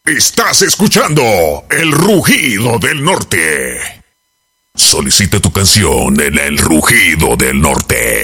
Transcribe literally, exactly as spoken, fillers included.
Estás escuchando El Rugido del Norte. Solicita tu canción en El Rugido del Norte.